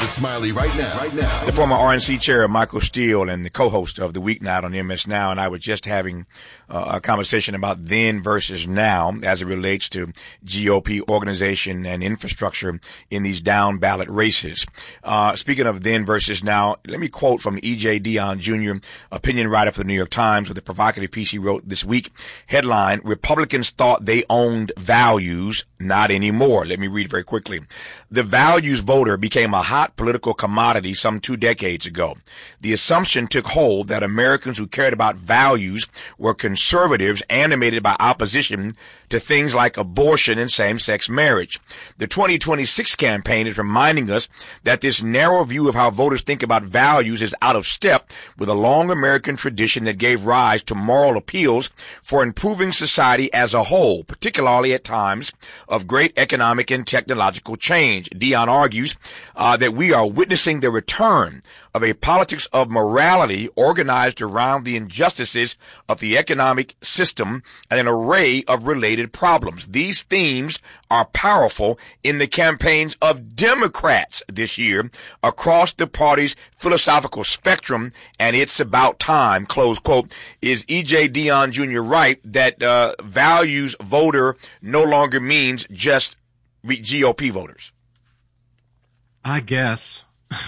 Smiley right now. The former RNC chair, Michael Steele, and the co-host of The Weeknight on MS Now, and I were just having a conversation about then versus now as it relates to GOP organization and infrastructure in these down ballot races. Speaking of then versus now, let me quote from E.J. Dionne Jr., opinion writer for the New York Times, with a provocative piece he wrote this week. Headline, Republicans thought they owned values, not anymore. Let me read very quickly. The values voter became a hot political commodity some 2 decades ago. The assumption took hold that Americans who cared about values were conservatives animated by opposition to things like abortion and same-sex marriage. The 2026 campaign is reminding us that this narrow view of how voters think about values is out of step with a long American tradition that gave rise to moral appeals for improving society as a whole, particularly at times of great economic and technological change. Dionne argues that we are witnessing the return of a politics of morality organized around the injustices of the economic system and an array of related problems. These themes are powerful in the campaigns of Democrats this year across the party's philosophical spectrum, and it's about time, close quote. Is E.J. Dionne Jr. right that values voter no longer means just GOP voters? I guess.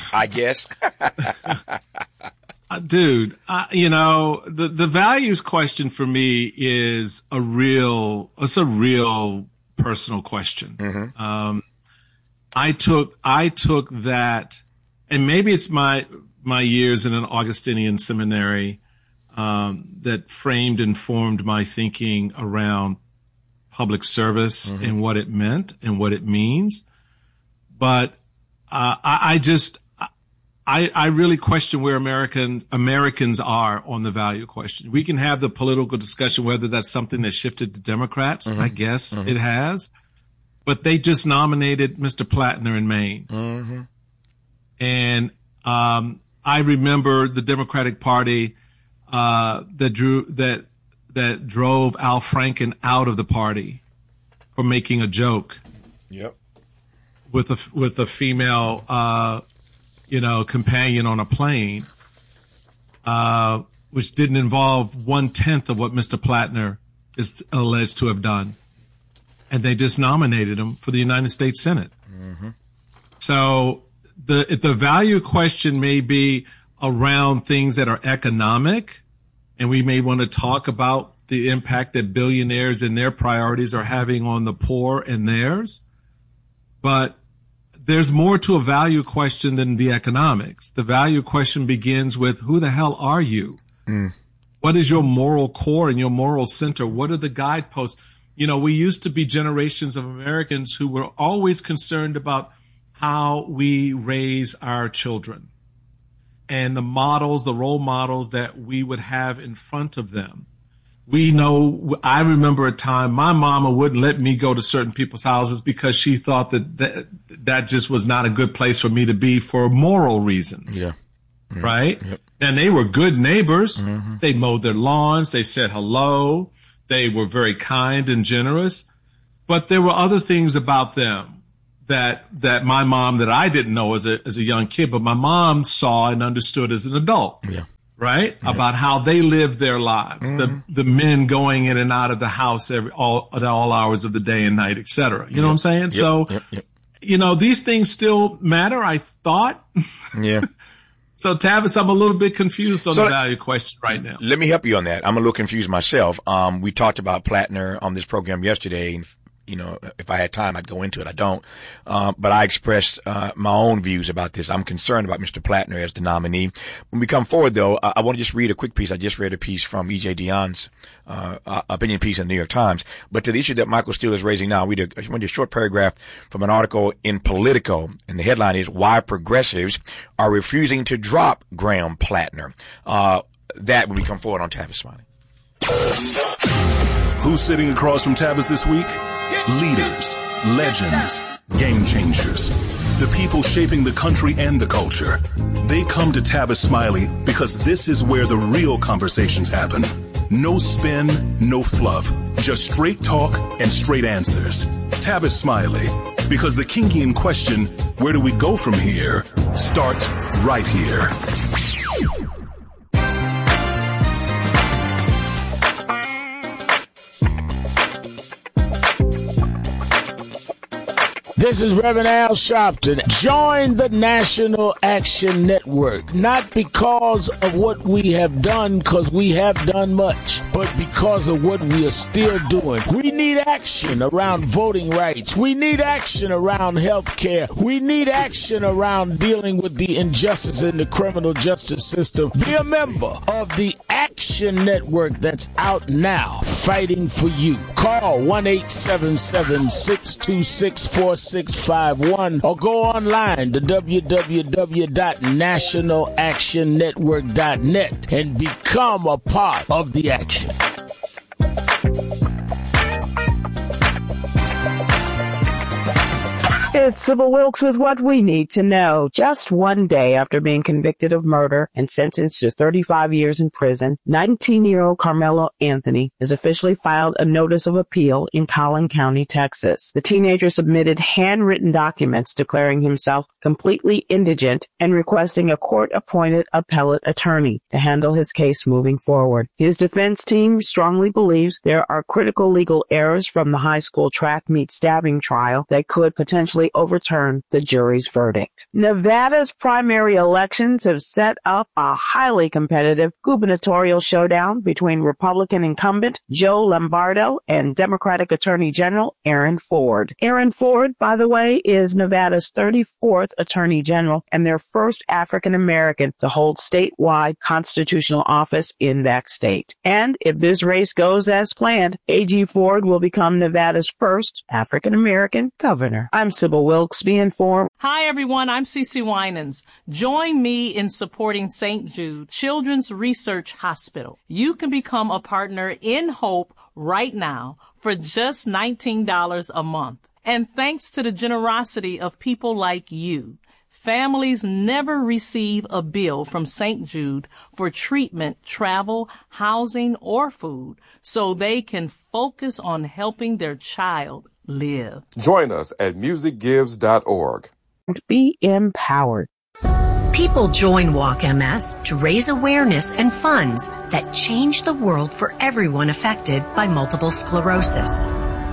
Dude, the values question for me is a real personal question. Mm-hmm. I took that, and maybe it's my years in an Augustinian seminary, that framed and formed my thinking around public service Mm-hmm. and what it meant and what it means. But I really question where Americans are on the value question. We can have the political discussion whether that's something that shifted to Democrats. Mm-hmm. I guess Mm-hmm. it has. But they just nominated Mr. Plattner in Maine. Mm-hmm. And I remember the Democratic Party that drove Al Franken out of the party for making a joke. Yep. With a female, companion on a plane, which didn't involve 1/10 of what Mr. Plattner is alleged to have done. And they just nominated him for the United States Senate. Mm-hmm. So the value question may be around things that are economic, and we may want to talk about the impact that billionaires and their priorities are having on the poor and theirs. But there's more to a value question than the economics. The value question begins with, who the hell are you? Mm. What is your moral core and your moral center? What are the guideposts? We used to be generations of Americans who were always concerned about how we raise our children and the role models that we would have in front of them. I remember a time my mama wouldn't let me go to certain people's houses because she thought that just was not a good place for me to be for moral reasons. Yeah. Right? Yep. And they were good neighbors. Mm-hmm. They mowed their lawns. They said hello. They were very kind and generous. But there were other things about them that my mom, that I didn't know as a young kid, but my mom saw and understood as an adult. Yeah. Right? Yeah. About how they lived their lives. Mm-hmm. The men going in and out of the house at all hours of the day and night, et cetera. You know what I'm saying? Yep. So, these things still matter, I thought. Yeah. So, Tavis, I'm a little bit confused on the value question right now. Let me help you on that. I'm a little confused myself. We talked about Plattner on this program yesterday. If I had time, I'd go into it. I don't. But I expressed my own views about this. I'm concerned about Mr. Plattner as the nominee. When we come forward, though, I want to just read a quick piece. I just read a piece from E.J. Dionne's opinion piece in the New York Times. But to the issue that Michael Steele is raising now, I just want to read a short paragraph from an article in Politico. And the headline is, Why Progressives Are Refusing to Drop Graham Plattner. That when we come forward on Tavis Smiley. Who's sitting across from Tavis this week? Leaders, legends, game changers, the people shaping the country and the culture. They come to Tavis Smiley because this is where the real conversations happen. No spin, no fluff, just straight talk and straight answers. Tavis Smiley, Because the Kingian question, where do we go from here, starts right here. This is Reverend Al Sharpton. Join the National Action Network, not because of what we have done, because we have done much, but because of what we are still doing. We need action around voting rights. We need action around health care. We need action around dealing with the injustice in the criminal justice system. Be a member of the Action Network that's out now, fighting for you. Call 1-877-626-4651 or go online to www.nationalactionnetwork.net and become a part of the action. It's Sybil Wilkes with what we need to know. Just one day after being convicted of murder and sentenced to 35 years in prison, 19-year-old Carmelo Anthony has officially filed a notice of appeal in Collin County, Texas. The teenager submitted handwritten documents declaring himself completely indigent and requesting a court-appointed appellate attorney to handle his case moving forward. His defense team strongly believes there are critical legal errors from the high school track meet stabbing trial that could potentially overturn the jury's verdict. Nevada's primary elections have set up a highly competitive gubernatorial showdown between Republican incumbent Joe Lombardo and Democratic Attorney General Aaron Ford. Aaron Ford, by the way, is Nevada's 34th Attorney General and their first African American to hold statewide constitutional office in that state. And if this race goes as planned, A.G. Ford will become Nevada's first African American governor. I'm Sybil Wilkes, Be Informed. Hi, everyone. I'm Cece Winans. Join me in supporting St. Jude Children's Research Hospital. You can become a partner in Hope right now for just $19 a month. And thanks to the generosity of people like you, families never receive a bill from St. Jude for treatment, travel, housing, or food, so they can focus on helping their child live. Join us at musicgives.org. Be empowered. People join Walk MS to raise awareness and funds that change the world for everyone affected by multiple sclerosis.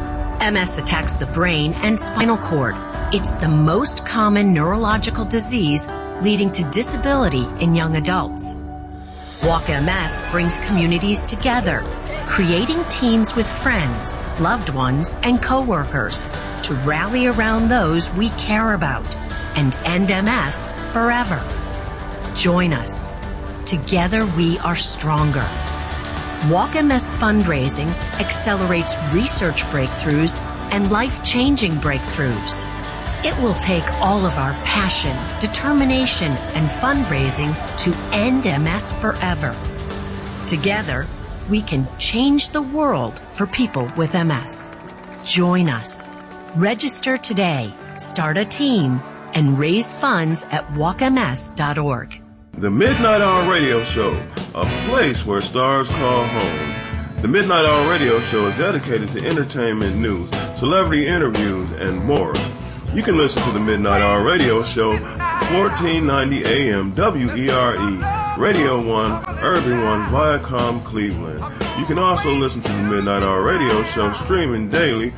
MS attacks the brain and spinal cord. It's the most common neurological disease leading to disability in young adults. Walk MS brings communities together, creating teams with friends, loved ones, and coworkers to rally around those we care about and end MS forever. Join us. Together we are stronger. Walk MS fundraising accelerates research breakthroughs and life-changing breakthroughs. It will take all of our passion, determination, and fundraising to end MS forever. Together, we can change the world for people with MS. Join us. Register today, start a team, and raise funds at walkms.org. The Midnight Hour Radio Show, a place where stars call home. The Midnight Hour Radio Show is dedicated to entertainment news, celebrity interviews, and more. You can listen to the Midnight Hour Radio Show, 1490 AM WERE, Radio 1, Urban 1, Viacom, Cleveland. You can also listen to the Midnight Hour Radio Show streaming daily,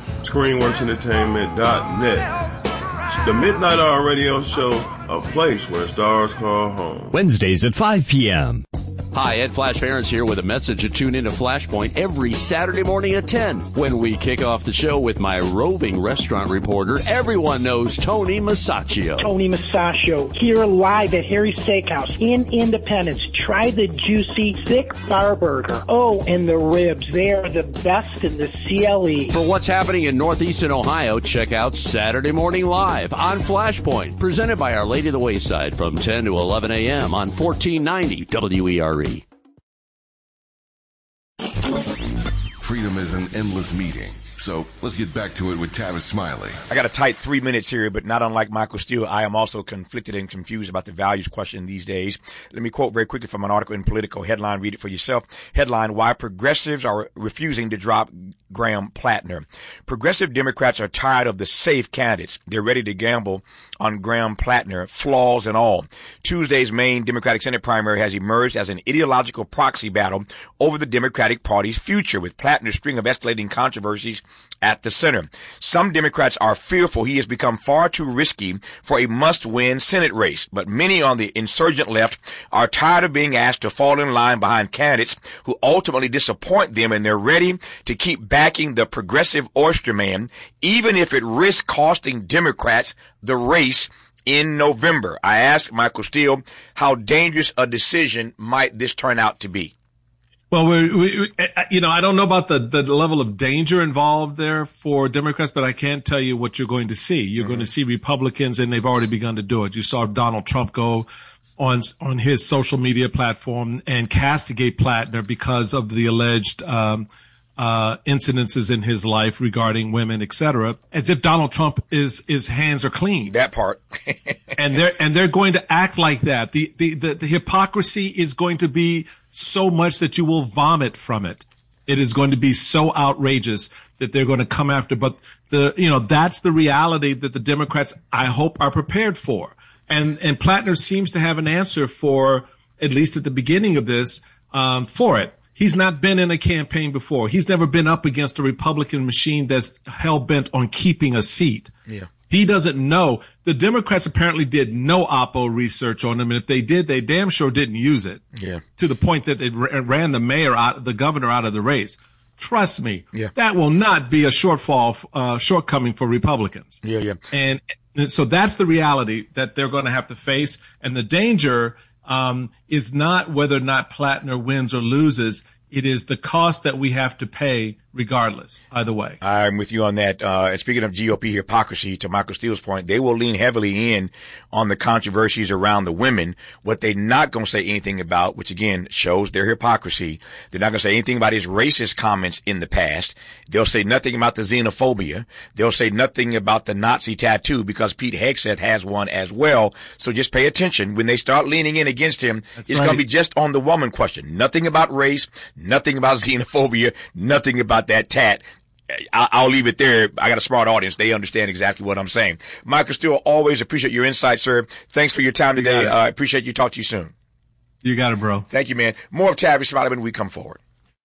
ScreenWorksEntertainment.net. The Midnight Hour Radio Show, a place where stars call home. Wednesdays at 5 p.m. Hi, Ed Flash Barons here with a message to tune into Flashpoint every Saturday morning at 10 when we kick off the show with my roving restaurant reporter. Everyone knows Tony Masaccio. Tony Masaccio here live at Harry's Steakhouse in Independence. Try the juicy, thick bar burger. Oh, and the ribs. They are the best in the CLE. For what's happening in Northeastern Ohio, check out Saturday Morning Live on Flashpoint, presented by Our Lady of the Wayside from 10 to 11 a.m. on 1490 WERE. Freedom is an endless meeting, So let's get back to it with Tavis Smiley. I got a tight 3 minutes here, but not unlike Michael Steele, I am also conflicted and confused about the values question these days. Let me quote very quickly from an article in Politico. Headline, read it for yourself. Headline, why progressives are refusing to drop Graham Plattner. Progressive Democrats are tired of the safe candidates. They're ready to gamble on Graham Plattner, flaws and all. Tuesday's Maine Democratic Senate primary has emerged as an ideological proxy battle over the Democratic Party's future, with Plattner's string of escalating controversies at the center. Some Democrats are fearful he has become far too risky for a must-win Senate race, but many on the insurgent left are tired of being asked to fall in line behind candidates who ultimately disappoint them, and they're ready to keep backing the progressive oyster man, even if it risks costing Democrats the race in November. I asked Michael Steele, how dangerous a decision might this turn out to be? Well, I don't know about the level of danger involved there for Democrats, but I can tell you what you're going to see. You're going to see Republicans, and they've already begun to do it. You saw Donald Trump go on his social media platform and castigate Plattner because of the alleged incidences in his life regarding women, etc., as if Donald Trump his hands are clean. That part. and they're going to act like that. The hypocrisy is going to be so much that you will vomit from it. It is going to be so outrageous that they're going to come after. But that's the reality that the Democrats, I hope, are prepared for. And Plattner seems to have an answer for, at least at the beginning of this, for it. He's not been in a campaign before. He's never been up against a Republican machine that's hell-bent on keeping a seat. Yeah. He doesn't know. The Democrats apparently did no Oppo research on him, and if they did, they damn sure didn't use it. Yeah. To the point that it ran the governor out of the race. Trust me, that will not be a shortcoming for Republicans. Yeah. And so that's the reality that they're going to have to face, and the danger is not whether or not Plattner wins or loses. It is the cost that we have to pay regardless, either way. I'm with you on that. And speaking of GOP hypocrisy, to Michael Steele's point, they will lean heavily in on the controversies around the women. What they're not going to say anything about, which again shows their hypocrisy, they're not going to say anything about his racist comments in the past. They'll say nothing about the xenophobia. They'll say nothing about the Nazi tattoo, because Pete Hegseth has one as well. So just pay attention. When they start leaning in against him, it's going to be just on the woman question. Nothing about race, nothing about xenophobia, nothing about that tat. I'll leave it there. I got a smart audience. They understand exactly what I'm saying. Michael Steele, always appreciate your insight, sir. Thanks for your time today. I appreciate you. Talk to you soon. You got it, bro. Thank you, man. More of Tavis Smiley when we come forward.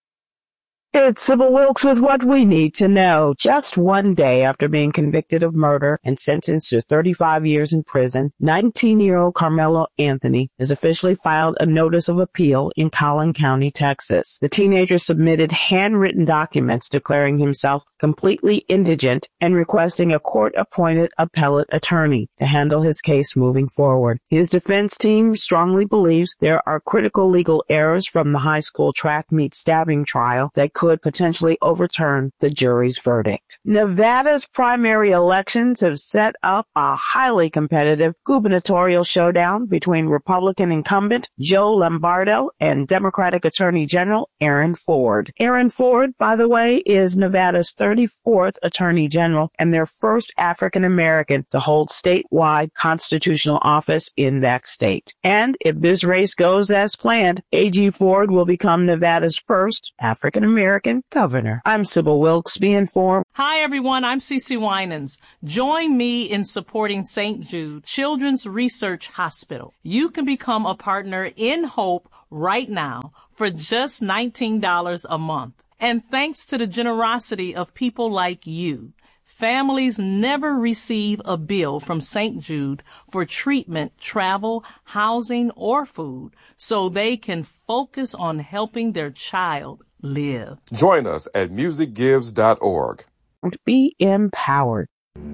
It's Sybil Wilkes with what we need to know. Just one day after being convicted of murder and sentenced to 35 years in prison, 19-year-old Carmelo Anthony has officially filed a notice of appeal in Collin County, Texas. The teenager submitted handwritten documents declaring himself completely indigent and requesting a court-appointed appellate attorney to handle his case moving forward. His defense team strongly believes there are critical legal errors from the high school track meet stabbing trial that could potentially overturn the jury's verdict. Nevada's primary elections have set up a highly competitive gubernatorial showdown between Republican incumbent Joe Lombardo and Democratic Attorney General Aaron Ford. Aaron Ford, by the way, is Nevada's 34th Attorney General and their first African American to hold statewide constitutional office in that state. And if this race goes as planned, AG Ford will become Nevada's first African American governor. I'm Sybil Wilkes. Be informed. Hi, everyone. I'm Cece Winans. Join me in supporting St. Jude Children's Research Hospital. You can become a partner in Hope right now for just $19 a month. And thanks to the generosity of people like you, families never receive a bill from St. Jude for treatment, travel, housing, or food, so they can focus on helping their child live. Join us at musicgives.org. Be empowered.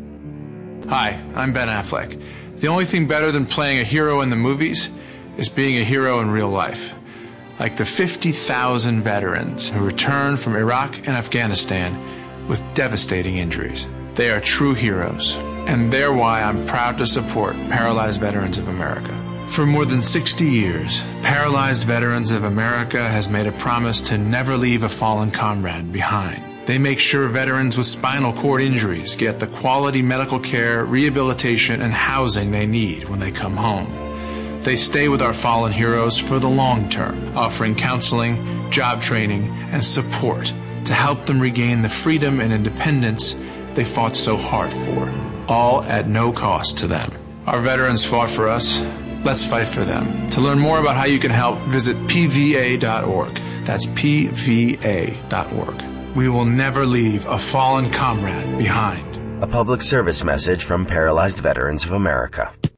Hi, I'm Ben Affleck. The only thing better than playing a hero in the movies is being a hero in real life. Like the 50,000 veterans who returned from Iraq and Afghanistan with devastating injuries. They are true heroes, and they're why I'm proud to support Paralyzed Veterans of America. For more than 60 years, Paralyzed Veterans of America has made a promise to never leave a fallen comrade behind. They make sure veterans with spinal cord injuries get the quality medical care, rehabilitation, and housing they need when they come home. They stay with our fallen heroes for the long term, offering counseling, job training, and support to help them regain the freedom and independence they fought so hard for, all at no cost to them. Our veterans fought for us. Let's fight for them. To learn more about how you can help, visit pva.org. That's pva.org. We will never leave a fallen comrade behind. A public service message from Paralyzed Veterans of America.